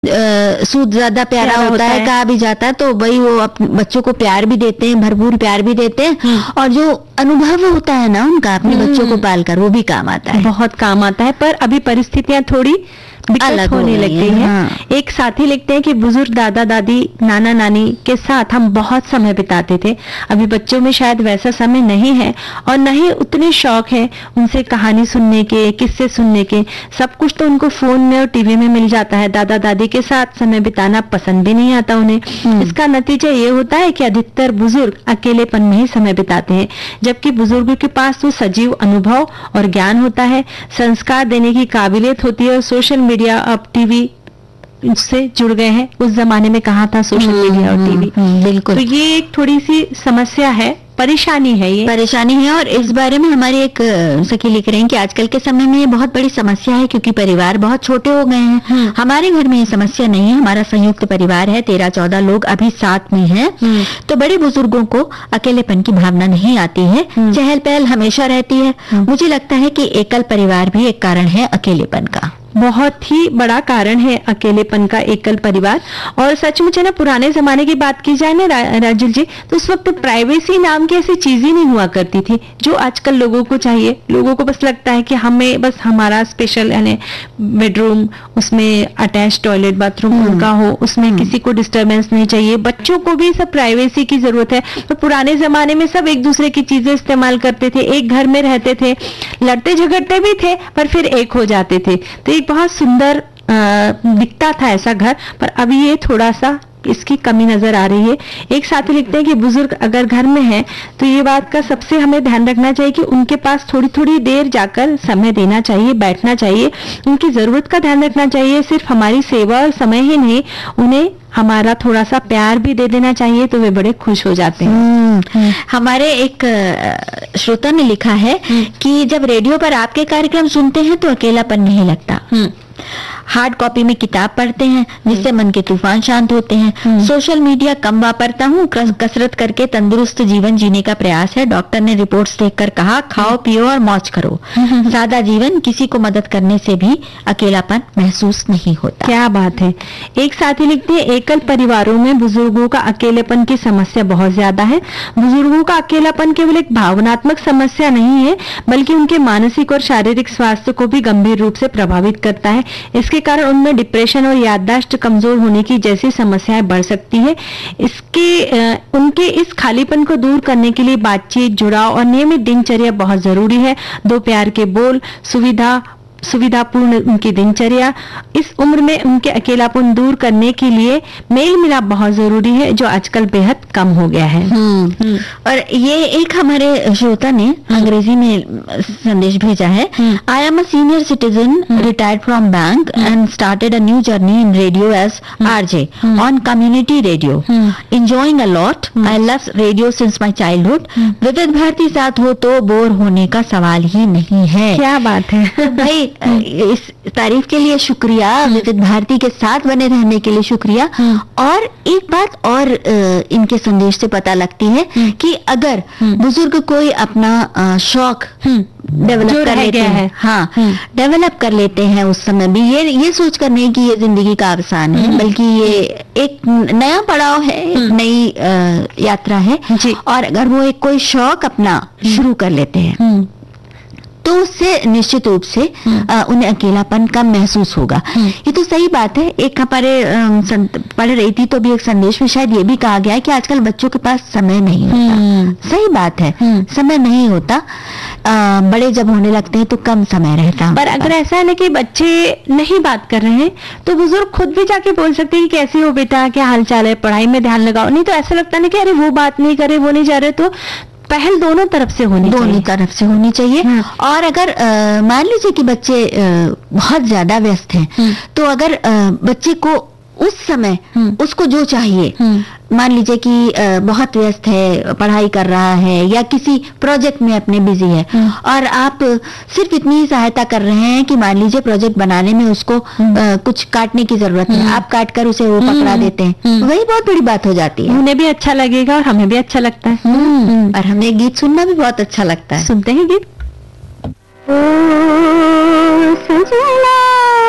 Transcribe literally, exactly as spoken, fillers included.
अ, सूद ज्यादा प्यारा प्यारा होता होता है, है। कहा भी जाता है, तो वही वो अपने बच्चों को प्यार भी देते हैं, भरपूर प्यार भी देते हैं, हम्म। और जो अनुभव होता है ना उनका अपने बच्चों को हम्म। पालकर, वो भी काम आता है। बहुत काम आता है, पर अभी परिस्थितियां थोड़ी दिक्कत अलग हो होने गई लगती है, है। हाँ। एक साथी लिखते हैं कि बुजुर्ग दादा दादी नाना नानी के साथ हम बहुत समय बिताते थे। अभी बच्चों में शायद वैसा समय नहीं है और न ही उतने शौक है उनसे कहानी सुनने के, किस्से सुनने के। सब कुछ तो उनको फोन में और टीवी में मिल जाता है। दादा दादी के साथ समय बिताना पसंद भी नहीं आता उन्हें। इसका नतीजा ये होता है कि अधिकतर बुजुर्ग अकेलेपन में ही समय बिताते हैं, जबकि बुजुर्गों के पास तो सजीव अनुभव और ज्ञान होता है, संस्कार देने की काबिलियत होती है। और सोशल मीडिया, अब टीवी से जुड़ गए हैं। उस जमाने में कहाँ था सोशल मीडिया और टीवी। बिल्कुल, तो ये एक थोड़ी सी समस्या है, परेशानी है ये। परेशानी है। और इस बारे में हमारी एक अ, सखी लिख रहे हैं कि आजकल के समय में ये बहुत बड़ी समस्या है, क्योंकि परिवार बहुत छोटे हो गए हैं। हमारे घर में ये समस्या नहीं है, हमारा संयुक्त परिवार है, तेरह चौदह लोग अभी साथ में हैं, तो बड़े बुजुर्गों को अकेलेपन की भावना नहीं आती है, चहल पहल हमेशा रहती है। मुझे लगता है कि एकल परिवार भी एक कारण है अकेलेपन का। बहुत ही बड़ा कारण है अकेलेपन का एकल परिवार। और सचमुच है ना, पुराने जमाने की बात की जाए ना रा, राजुल जी, तो उस वक्त प्राइवेसी नाम की ऐसी चीज ही नहीं हुआ करती थी जो आजकल लोगों को चाहिए। लोगों को बस लगता है कि हमें बस हमारा स्पेशल यानी बेडरूम, उसमें अटैच टॉयलेट बाथरूम उनका हो, उसमें किसी को डिस्टरबेंस नहीं चाहिए। बच्चों को भी सब प्राइवेसी की जरूरत है। तो पुराने जमाने में सब एक दूसरे की चीजें इस्तेमाल करते थे, एक घर में रहते थे, लड़ते झगड़ते भी थे पर फिर एक हो जाते थे। तो एक बहुत सुंदर अ, दिखता था ऐसा घर। पर अभी ये थोड़ा सा इसकी कमी नजर आ रही है। एक साथी लिखते हैं कि बुजुर्ग अगर घर में है तो ये बात का सबसे हमें ध्यान रखना चाहिए कि उनके पास थोड़ी थोड़ी देर जाकर समय देना चाहिए, बैठना चाहिए, उनकी जरूरत का ध्यान रखना चाहिए। सिर्फ हमारी सेवा और समय ही नहीं, उन्हें हमारा थोड़ा सा प्यार भी दे देना चाहिए, तो वे बड़े खुश हो जाते हैं। हमारे एक अ, श्रोता ने लिखा है कि जब रेडियो पर आपके कार्यक्रम सुनते हैं तो अकेलापन नहीं लगता। हार्ड कॉपी में किताब पढ़ते हैं जिससे मन के तूफान शांत होते हैं। सोशल मीडिया कम वापरता हूँ, कसरत करके तंदुरुस्त जीवन जीने का प्रयास है। डॉक्टर ने रिपोर्ट्स देखकर कहा, खाओ पियो और मौज करो। सादा जीवन, किसी को मदद करने से भी अकेलापन महसूस नहीं होता। क्या बात है। एक साथी लिखते हैं, एकल परिवारों में बुजुर्गों का अकेलेपन की समस्या बहुत ज्यादा है। बुजुर्गों का अकेलापन केवल एक भावनात्मक समस्या नहीं है, बल्कि उनके मानसिक और शारीरिक स्वास्थ्य को भी गंभीर रूप से प्रभावित करता है। इसके कारण उनमें डिप्रेशन और याददाश्त कमजोर होने की जैसी समस्याएं बढ़ सकती है। इसके अ, उनके इस खालीपन को दूर करने के लिए बातचीत, जुड़ाव और नियमित दिनचर्या बहुत जरूरी है। दो प्यार के बोल, सुविधा सुविधापूर्ण उनकी दिनचर्या, इस उम्र में उनके अकेलापन दूर करने के लिए मेल मिलाप बहुत जरूरी है, जो आजकल बेहद कम हो गया है। हम्म। और ये एक हमारे श्रोता ने अंग्रेजी में संदेश भेजा है। I am a senior citizen retired from bank and started a new journey in radio as RJ on community radio, enjoying a lot. I love radio since my childhood. विविध भारती साथ हो तो बोर होने का सवाल ही नहीं है। क्या बात है भाई, इस तारीफ के लिए शुक्रिया, विविध भारती के साथ बने रहने के लिए शुक्रिया। और एक बात और अ, इनके संदेश से पता लगती है कि अगर बुजुर्ग कोई अपना अ, शौक डेवलप कर लेते हैं, हाँ डेवलप कर लेते हैं उस समय भी, ये ये सोच कर नहीं कि ये जिंदगी का अवसान है, बल्कि ये एक नया पड़ाव है, एक नई अ, यात्रा है। और अगर वो एक कोई शौक अपना शुरू कर लेते हैं तो उससे निश्चित रूप से आ, उन्हें अकेलापन कम महसूस होगा। ये तो सही बात है। एक हमारे पढ़ रही थी तो भी एक संदेश में शायद ये भी कहा गया है कि आजकल बच्चों के पास समय नहीं होता। सही बात है, समय नहीं होता। आ, बड़े जब होने लगते हैं तो कम समय रहता। पर अगर ऐसा है ना कि बच्चे नहीं बात कर रहे हैं तो बुजुर्ग खुद भी जाके बोल सकते हैं कि कैसे हो बेटा, क्या हाल चाल है, पढ़ाई में ध्यान लगाओ। नहीं तो ऐसा लगता है ना कि अरे वो बात नहीं करे, वो नहीं जा रहे। तो पहल दोनों तरफ से होनी चाहिए। दोनों तरफ से होनी चाहिए। और अगर आ, मान लीजिए कि बच्चे आ, बहुत ज्यादा व्यस्त हैं, तो अगर आ, बच्चे को उस समय उसको जो चाहिए, मान लीजिए कि आ, बहुत व्यस्त है, पढ़ाई कर रहा है या किसी प्रोजेक्ट में अपने बिजी है, और आप सिर्फ इतनी ही सहायता कर रहे हैं कि मान लीजिए प्रोजेक्ट बनाने में उसको आ, कुछ काटने की जरूरत है, आप काट कर उसे वो पकड़ा देते हैं, वही बहुत बड़ी बात हो जाती है। उन्हें भी अच्छा लगेगा और हमें भी अच्छा लगता है। और हमें गीत सुनना भी बहुत अच्छा लगता है। सुनते हैं गीत।